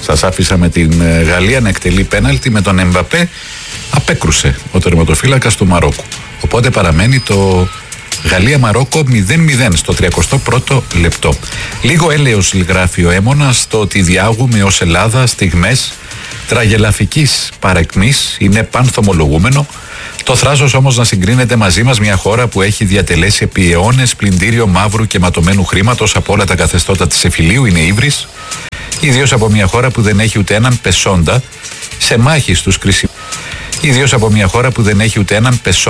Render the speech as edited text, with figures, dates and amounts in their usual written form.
Σας άφησα με την Γαλλία να εκτελεί πέναλτι, με τον Εμπαπέ απέκρουσε ο τερματοφύλακας του Μαρόκου. Οπότε παραμένει το Γαλλία-Μαρόκο 0-0 στο 31ο λεπτό. Λίγο έλεος γράφει ο Έμονας στο ότι διάγουμε ως Ελλάδα στιγμές τραγελαφικής παρεκμής, είναι πανθομολογούμενο. Το θράσος όμως να συγκρίνεται μαζί μας, μια χώρα που έχει διατελέσει επί αιώνες πλυντήριο μαύρου και ματωμένου χρήματος από όλα τα καθεστώτα της εφηλίου, είναι ύβρις. Ιδίως από μια χώρα που δεν έχει ούτε έναν πεσόντα σε μάχη στους κρίσιμους. Ιδίως από μια χώρα που δεν έχει ούτε έναν πεσόντα